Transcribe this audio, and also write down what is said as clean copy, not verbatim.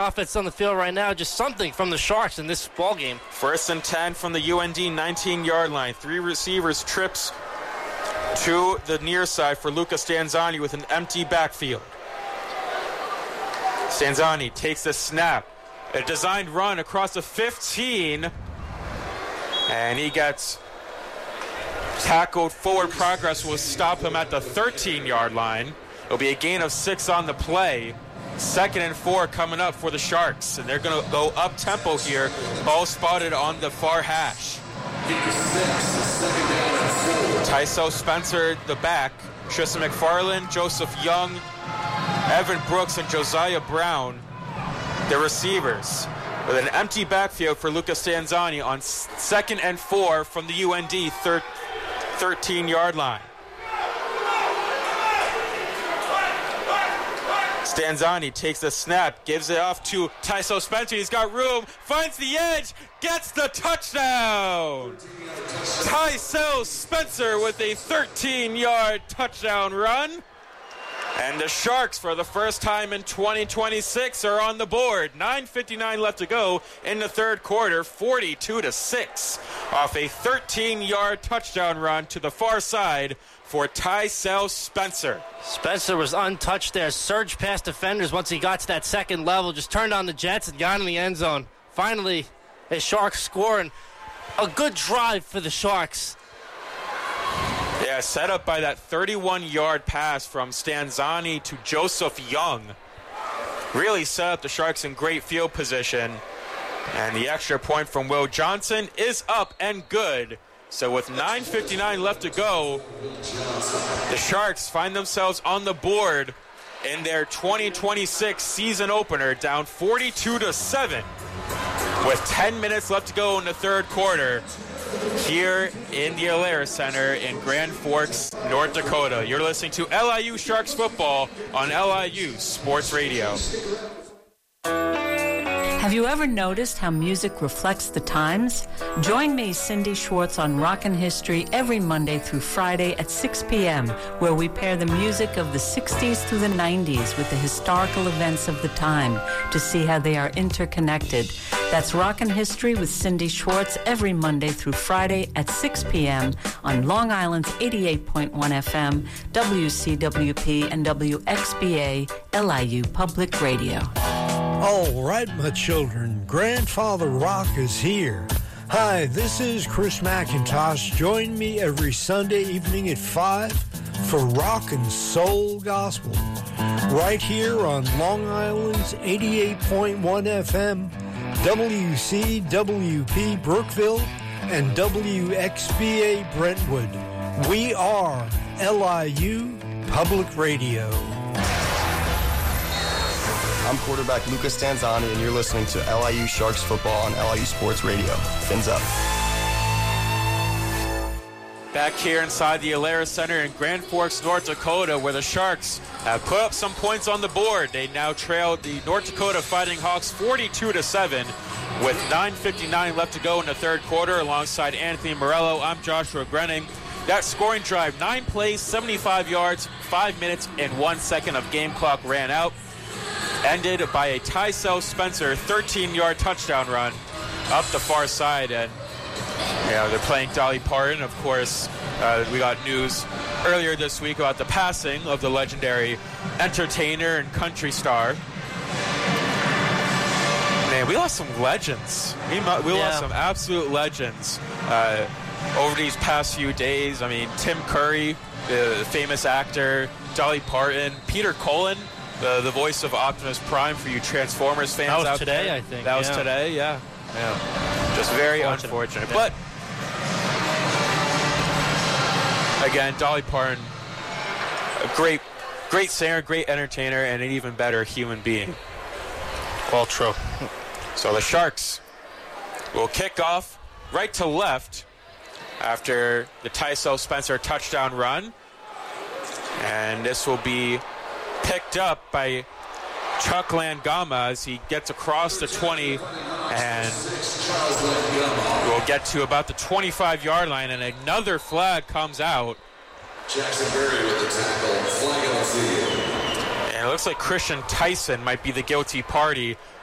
offense on the field right now. Just something from the Sharks in this ball game. 1st and 10 from the UND 19-yard line. 3 receivers trips to the near side for Luca Stanzani with an empty backfield. Stanzani takes the snap. A designed run across the 15. And he gets tackled. Forward progress will stop him at the 13-yard line. It'll be a gain of 6 on the play. 2nd and 4 coming up for the Sharks. And they're going to go up-tempo here. Ball spotted on the far hash. Tyso Spencer, the back. Tristan McFarland, Joseph Young, Evan Brooks, and Josiah Brown, the receivers. With an empty backfield for Luca Stanzani on 2nd and 4 from the UND 13-yard line. Stanzani takes the snap, gives it off to Tyso Spencer. He's got room, finds the edge, gets the touchdown. Tyso Spencer with a 13-yard touchdown run. And the Sharks, for the first time in 2026, are on the board. 9:59 left to go in the third quarter, 42-6, off a 13-yard touchdown run to the far side for Tyso Spencer. Spencer was untouched there. Surged past defenders once he got to that second level. Just turned on the Jets and got in the end zone. Finally, a Sharks score and a good drive for the Sharks. Yeah, set up by that 31-yard pass from Stanzani to Joseph Young. Really set up the Sharks in great field position. And the extra point from Will Johnson is up and good. So with 9:59 left to go, the Sharks find themselves on the board in their 2026 season opener, down 42-7, with 10 minutes left to go in the third quarter here in the Alaris Center in Grand Forks, North Dakota. You're listening to LIU Sharks football on LIU Sports Radio. Have you ever noticed how music reflects the times? Join me, Cindy Schwartz, on Rockin' History every Monday through Friday at 6 p.m., where we pair the music of the 60s through the 90s with the historical events of the time to see how they are interconnected. That's Rockin' History with Cindy Schwartz every Monday through Friday at 6 p.m. on Long Island's 88.1 FM, WCWP, and WXBA, LIU Public Radio. All right, my children, Grandfather Rock is here. Hi, this is Chris McIntosh. Join me every Sunday evening at 5 for Rock and Soul Gospel, right here on Long Island's 88.1 FM, WCWP Brookville, and WXBA Brentwood. We are LIU Public Radio. I'm quarterback Lucas Stanzani, and you're listening to LIU Sharks football on LIU Sports Radio. Fins up. Back here inside the Alaris Center in Grand Forks, North Dakota, where the Sharks have put up some points on the board. They now trail the North Dakota Fighting Hawks 42-7 with 9:59 left to go in the third quarter. Alongside Anthony Morello, I'm Joshua Grenning. That scoring drive, 9 plays, 75 yards, 5 minutes and 1 second of game clock ran out, ended by a Tyso Spencer 13-yard touchdown run up the far side. And they're playing Dolly Parton. Of course, we got news earlier this week about the passing of the legendary entertainer and country star. Man, we lost some legends. We lost some absolute legends over these past few days. I mean, Tim Curry, the famous actor, Dolly Parton, Peter Cullen, the voice of Optimus Prime for you Transformers fans out there. That was today, I think. That was today, yeah. Just very unfortunate. But, again, Dolly Parton, a great singer, great entertainer, and an even better human being. All true. So the Sharks will kick off right to left after the Tyso Spencer touchdown run. And this will be picked up by Chuck Langama as he gets across the 20 and will get to about the 25-yard line, and another flag comes out. Jackson Berry with the tackle, flag on the field. And it looks like Christian Tyson might be the guilty party